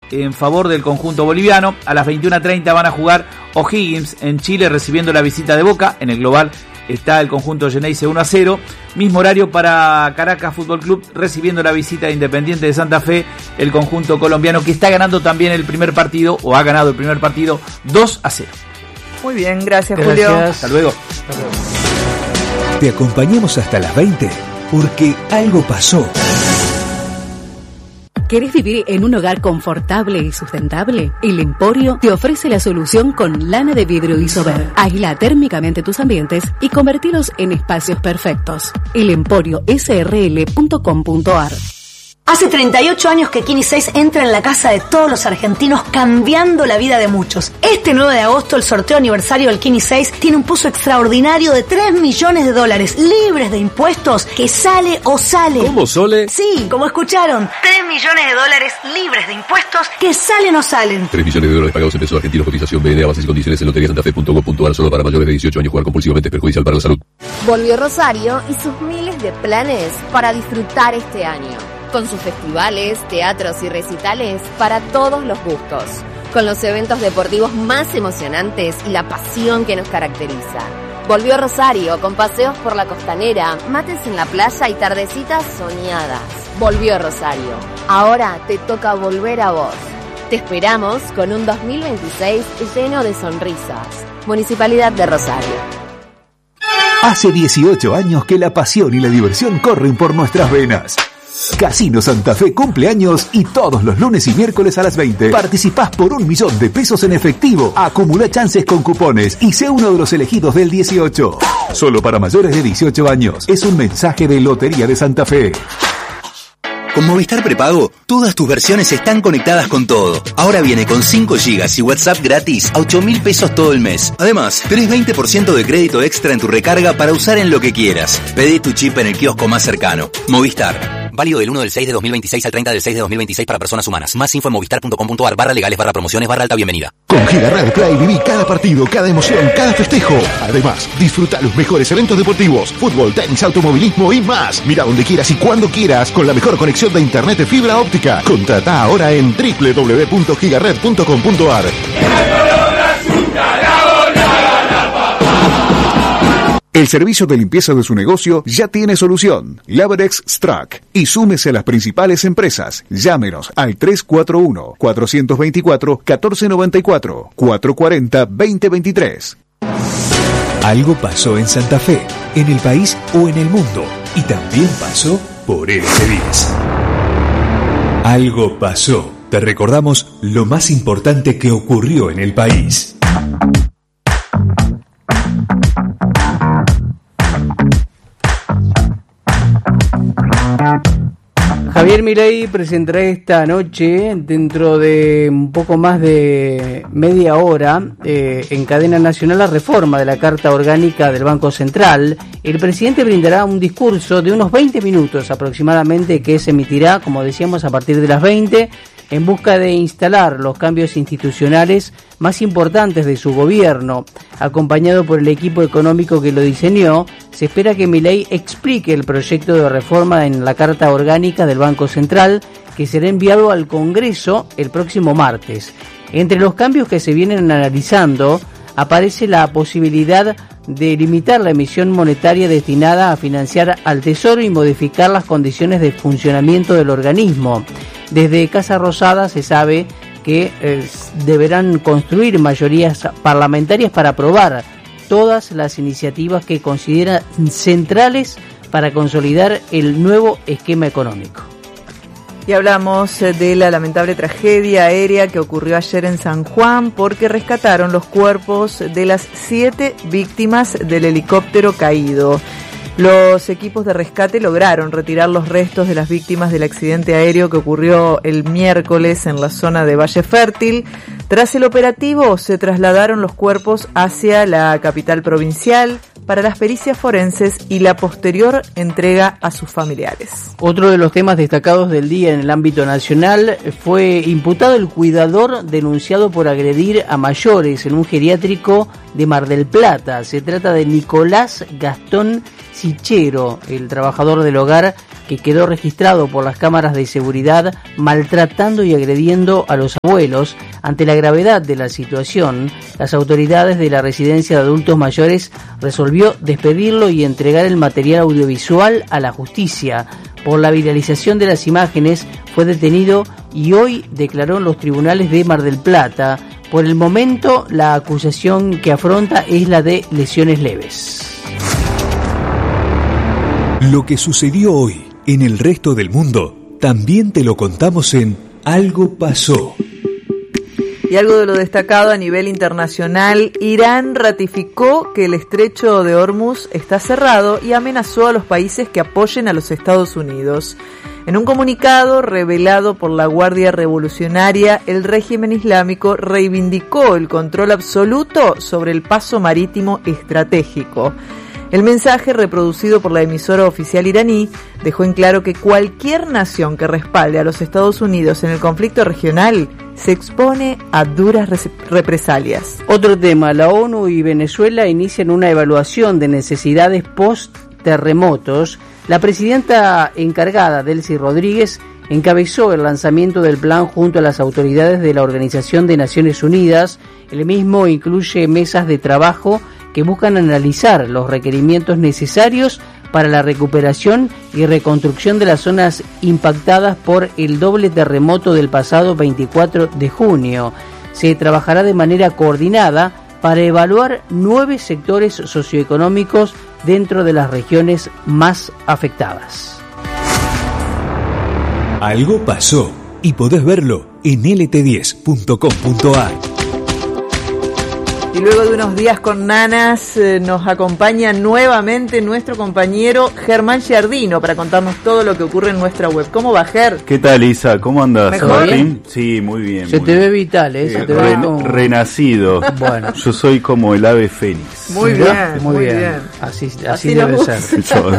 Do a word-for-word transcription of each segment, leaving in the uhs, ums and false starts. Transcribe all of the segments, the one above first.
en favor del conjunto boliviano. A las veintiuna treinta van a jugar O'Higgins en Chile recibiendo la visita de Boca. En el global está el conjunto Geneise uno a cero. Mismo horario para Caracas Fútbol Club recibiendo la visita de Independiente de Santa Fe, el conjunto colombiano que está ganando también el primer partido, o ha ganado el primer partido, dos a cero. Muy bien, gracias, gracias. Julio. Hasta luego. Hasta luego. Te acompañamos hasta las veinte porque algo pasó. ¿Querés vivir en un hogar confortable y sustentable? El Emporio te ofrece la solución con lana de vidrio Isover. Aísla térmicamente tus ambientes y convertirlos en espacios perfectos. El Emporio S R L punto com punto a r. Hace treinta y ocho años que Kini seis entra en la casa de todos los argentinos, cambiando la vida de muchos. Este nueve de agosto, el sorteo aniversario del Kini seis tiene un puzo extraordinario de tres millones de dólares, libres de impuestos, que sale o sale. ¿Cómo, Sole? Sí, como escucharon, tres millones de dólares libres de impuestos, que salen o salen. tres millones de dólares pagados en pesos argentinos, cotización B N A, bases y condiciones en lotería santa fe punto com punto a r, solo para mayores de dieciocho años. Jugar compulsivamente es perjudicial para la salud. Volvió Rosario y sus miles de planes para disfrutar este año. Con sus festivales, teatros y recitales para todos los gustos. Con los eventos deportivos más emocionantes y la pasión que nos caracteriza. Volvió Rosario con paseos por la costanera, mates en la playa y tardecitas soñadas. Volvió Rosario. Ahora te toca volver a vos. Te esperamos con un dos mil veintiséis lleno de sonrisas. Municipalidad de Rosario. Hace dieciocho años que la pasión y la diversión corren por nuestras venas. Casino Santa Fe cumple años y todos los lunes y miércoles a las veinte participás por un millón de pesos en efectivo. Acumula chances con cupones y sé uno de los elegidos del dieciocho. Solo para mayores de dieciocho años. Es un mensaje de Lotería de Santa Fe. Con Movistar Prepago, todas tus versiones están conectadas con todo. Ahora viene con cinco gigas y WhatsApp gratis a ocho mil pesos todo el mes. Además, tenés veinte por ciento de crédito extra en tu recarga para usar en lo que quieras. Pedí tu chip en el kiosco más cercano. Movistar. Válido del uno del seis de dos mil veintiséis al treinta del seis de dos mil veintiséis para personas humanas. Más info en movistar punto com punto a r barra legales barra promociones barra alta bienvenida. Con Giga Play viví cada partido, cada emoción, cada festejo. Además, disfruta los mejores eventos deportivos, fútbol, tenis, automovilismo y más. Mira donde quieras y cuando quieras con la mejor conexión de internet de fibra óptica. Contrata ahora en doble u doble u doble u punto gigared punto com punto a r. El servicio de limpieza de su negocio ya tiene solución. Laverex Strack. Y súmese a las principales empresas. Llámenos al tres cuatro uno, cuatro dos cuatro, uno cuatro nueve cuatro, cuatro cuatro cero, dos cero dos tres. Algo pasó en Santa Fe, en el país o en el mundo. Y también pasó por L C diez. Algo pasó. Te recordamos lo más importante que ocurrió en el país. Javier Milei presentará esta noche, dentro de un poco más de media hora, eh, en cadena nacional, la reforma de la Carta Orgánica del Banco Central. El presidente brindará un discurso de unos veinte minutos aproximadamente que se emitirá, como decíamos, a partir de las veinte, en busca de instalar los cambios institucionales más importantes de su gobierno. Acompañado por el equipo económico que lo diseñó, se espera que Milei explique el proyecto de reforma en la Carta Orgánica del Banco Central, que será enviado al Congreso el próximo martes. Entre los cambios que se vienen analizando, aparece la posibilidad de limitar la emisión monetaria destinada a financiar al Tesoro y modificar las condiciones de funcionamiento del organismo. Desde Casa Rosada se sabe que eh, deberán construir mayorías parlamentarias para aprobar todas las iniciativas que consideran centrales para consolidar el nuevo esquema económico. Y hablamos de la lamentable tragedia aérea que ocurrió ayer en San Juan, porque rescataron los cuerpos de las siete víctimas del helicóptero caído. Los equipos de rescate lograron retirar los restos de las víctimas del accidente aéreo que ocurrió el miércoles en la zona de Valle Fértil. Tras el operativo, se trasladaron los cuerpos hacia la capital provincial para las pericias forenses y la posterior entrega a sus familiares. Otro de los temas destacados del día en el ámbito nacional fue imputado el cuidador denunciado por agredir a mayores en un geriátrico de Mar del Plata. Se trata de Nicolás Gastón Sichero, el trabajador del hogar que quedó registrado por las cámaras de seguridad maltratando y agrediendo a los abuelos. Ante la gravedad de la situación, las autoridades de la residencia de adultos mayores resolvió despedirlo y entregar el material audiovisual a la justicia. Por la viralización de las imágenes fue detenido y hoy declaró en los tribunales de Mar del Plata. Por el momento, la acusación que afronta es la de lesiones leves. Lo que sucedió hoy en el resto del mundo, también te lo contamos en Algo Pasó. Y algo de lo destacado a nivel internacional, Irán ratificó que el estrecho de Hormuz está cerrado y amenazó a los países que apoyen a los Estados Unidos. En un comunicado revelado por la Guardia Revolucionaria, el régimen islámico reivindicó el control absoluto sobre el paso marítimo estratégico. El mensaje, reproducido por la emisora oficial iraní, dejó en claro que cualquier nación que respalde a los Estados Unidos en el conflicto regional se expone a duras represalias. Otro tema, la ONU y Venezuela inician una evaluación de necesidades post-terremotos. La presidenta encargada, Delcy Rodríguez, encabezó el lanzamiento del plan junto a las autoridades de la Organización de Naciones Unidas. El mismo incluye mesas de trabajo que buscan analizar los requerimientos necesarios para la recuperación y reconstrucción de las zonas impactadas por el doble terremoto del pasado veinticuatro de junio. Se trabajará de manera coordinada para evaluar nueve sectores socioeconómicos dentro de las regiones más afectadas. Algo pasó y podés verlo en L T diez punto com punto a r. Y luego de unos días con nanas, eh, nos acompaña nuevamente nuestro compañero Germán Giardino para contarnos todo lo que ocurre en nuestra web. ¿Cómo va, Ger? ¿Qué tal, Isa? ¿Cómo andas, ¿Mejor? Martín? Sí, muy bien. Se muy te bien. ve vital, ¿eh? Se Eh, te ve re- como... Renacido. Bueno. Yo soy como el ave fénix. Muy Mirá, bien, muy muy bien. bien. Así, así, Así debe nos ser. Yo-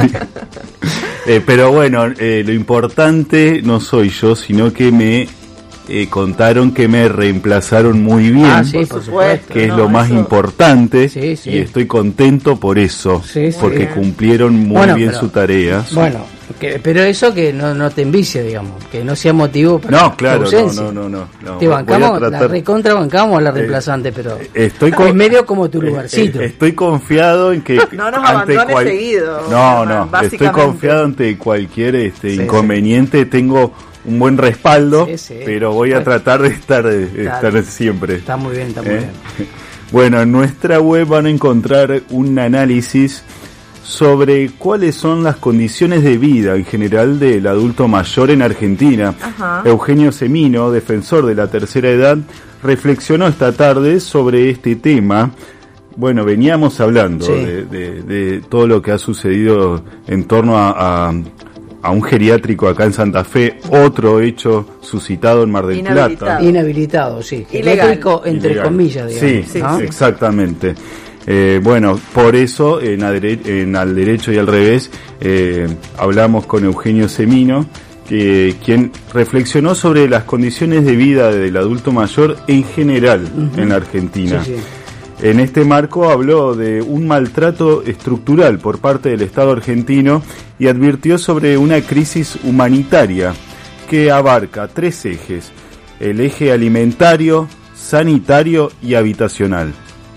eh, pero bueno, eh, lo importante no soy yo, sino que me eh, contaron que me reemplazaron muy bien. Ah, sí, por supuesto. Que es no, lo más eso- importante, Sí, sí. y estoy contento por eso, Sí, sí. porque cumplieron muy Bueno, bien pero- su tarea. Bueno, que, pero eso que no, no te envicie, digamos, que no sea motivo para No, claro, tu ausencia. no, no, no, no. Te Voy a bancamos, la tratar- recontra bancamos a la reemplazante, pero Estoy es medio como tu eh, lugarcito. eh, Estoy confiado en que No nos ante abandones seguido, No, Germán, no, estoy básicamente. confiado ante cualquier este Sí, inconveniente. Tengo un buen respaldo, Sí, sí. pero voy a Bueno. tratar de estar de Está- estar siempre. Está muy bien, está muy ¿Eh? bien. Bueno, en nuestra web van a encontrar un análisis sobre cuáles son las condiciones de vida en general del adulto mayor en Argentina. Ajá. Eugenio Semino, defensor de la tercera edad, reflexionó esta tarde sobre este tema. Bueno, veníamos hablando Sí. de, de- de todo lo que ha sucedido en torno a, a, a un geriátrico acá en Santa Fe, otro hecho suscitado en Mar del Inhabilitado. Plata. Inhabilitado, sí. Ilegal. Geriátrico, entre Ilegal. comillas, digamos. Sí, ¿no? sí, exactamente. Eh, bueno, por eso en, adere- en Al Derecho y al Revés eh, hablamos con Eugenio Semino, que, quien reflexionó sobre las condiciones de vida del adulto mayor en general en la Argentina. Sí, sí. En este marco habló de un maltrato estructural por parte del Estado argentino y advirtió sobre una crisis humanitaria que abarca tres ejes: el eje alimentario, sanitario y habitacional.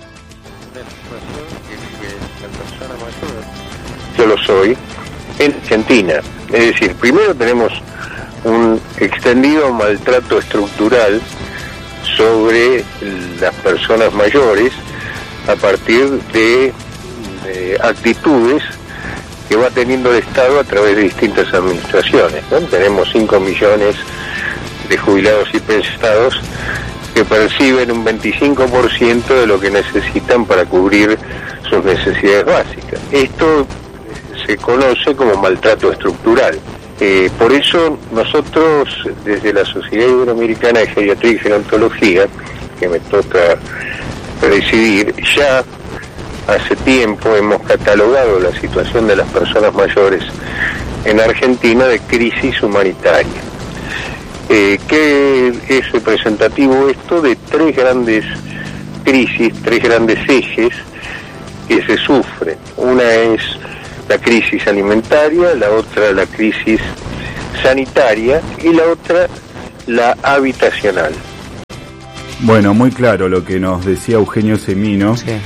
Yo lo soy, en Argentina. Es decir, primero tenemos un extendido maltrato estructural sobre las personas mayores a partir de, de actitudes que va teniendo el Estado a través de distintas administraciones, ¿no? Tenemos cinco millones de jubilados y pensionados que perciben un veinticinco por ciento de lo que necesitan para cubrir sus necesidades básicas. Esto se conoce como maltrato estructural. Eh, por eso nosotros, desde la Sociedad Iberoamericana de Geriatría y Gerontología, que me toca presidir, ya hace tiempo hemos catalogado la situación de las personas mayores en Argentina de crisis humanitaria. Eh, ¿Qué es representativo esto? De tres grandes crisis, tres grandes ejes que se sufren. Una es la crisis alimentaria, la otra la crisis sanitaria y la otra la habitacional. Bueno, muy claro lo que nos decía Eugenio Semino. Sí.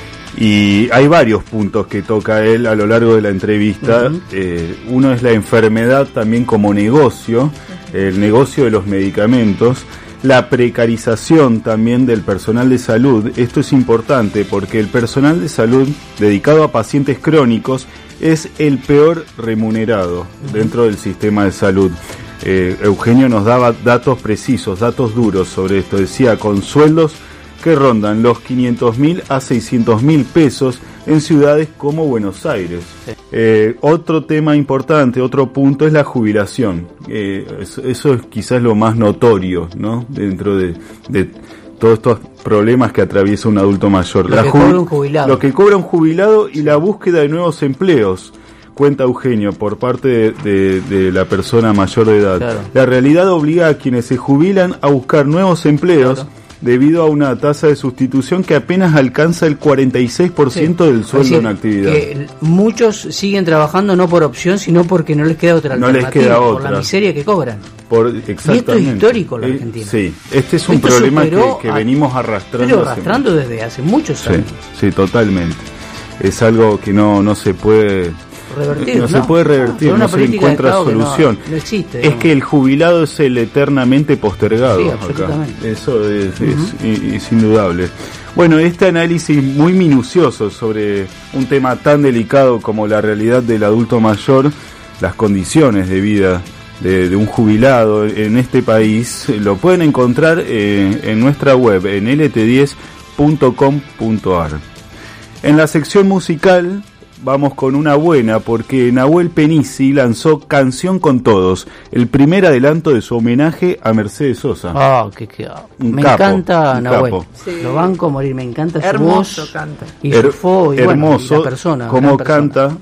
Y hay varios puntos que toca él a lo largo de la entrevista. Uh-huh. eh, uno es la enfermedad también como negocio, el negocio de los medicamentos, la precarización también del personal de salud. Esto es importante porque el personal de salud dedicado a pacientes crónicos es el peor remunerado uh-huh. dentro del sistema de salud. Eh, Eugenio nos daba datos precisos, datos duros sobre esto. Decía, con sueldos que rondan los quinientos mil a seiscientos mil pesos en ciudades como Buenos Aires. Sí. Eh, otro tema importante, otro punto es la jubilación. Eh, eso, eso es quizás lo más notorio, ¿no? Dentro de, de todos estos problemas que atraviesa un adulto mayor. Lo la que ju- cobra un jubilado. Lo que cobra un jubilado y la búsqueda de nuevos empleos. Cuenta Eugenio, por parte de, de, de la persona mayor de edad. Claro. La realidad obliga a quienes se jubilan a buscar nuevos empleos, claro, debido a una tasa de sustitución que apenas alcanza el cuarenta y seis por ciento sí. del sueldo es decir, en actividad. Que muchos siguen trabajando no por opción, sino porque no les queda otra no alternativa, les queda por otra. la miseria que cobran. Por, exactamente. Y esto es histórico en la Argentina. Eh, sí, este es un esto problema que, que a, venimos arrastrando. Pero arrastrando hace desde hace muchos años. Sí, sí, totalmente. Es algo que no, no se puede... Revertir, no, no se puede revertir, no, no se encuentra solución. No, no existe, es digamos. Que el jubilado es el eternamente postergado. Sí, absolutamente. Acá. Eso es, uh-huh. es, es indudable. Bueno, este análisis muy minucioso sobre un tema tan delicado como la realidad del adulto mayor, las condiciones de vida de, de un jubilado en este país, lo pueden encontrar eh, en nuestra web, en L T diez punto com punto a r. En la sección musical vamos con una buena, porque Nahuel Penisi lanzó Canción con Todos, el primer adelanto de su homenaje a Mercedes Sosa. Ah, oh, qué qué. Me capo, encanta Nahuel. Sí. Lo banco a morir, me encanta su hermoso voz. Canta. Y Her- su fo, y hermoso, bueno, y la persona, cómo persona. canta.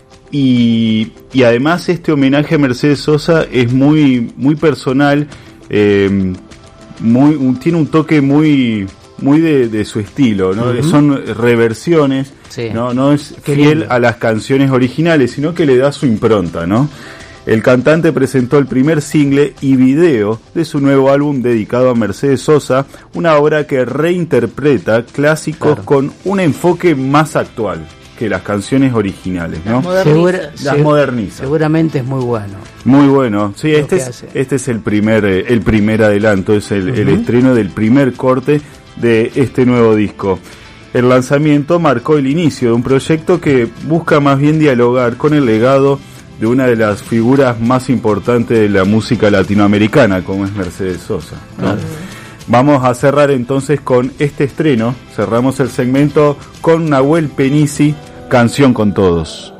Y, y además este homenaje a Mercedes Sosa es muy muy personal, eh, muy un, tiene un toque muy muy de, de su estilo, ¿no? Uh-huh. Son reversiones, sí. no no es Qué fiel lindo. A las canciones originales, sino que le da su impronta, ¿no? El cantante presentó el primer single y video de su nuevo álbum dedicado a Mercedes Sosa, una obra que reinterpreta clásicos claro. con un enfoque más actual que las canciones originales, ¿no? Las moderniza. Las moderniza. Seguramente es muy bueno. Muy bueno. Sí, este es, este es el primer eh, el primer adelanto, es el, uh-huh. el estreno del primer corte de este nuevo disco. El lanzamiento marcó el inicio de un proyecto que busca más bien dialogar con el legado de una de las figuras más importantes de la música latinoamericana, como es Mercedes Sosa, ¿no? Claro. Vamos a cerrar entonces con este estreno. Cerramos el segmento con Nahuel Penisi, Canción con Todos.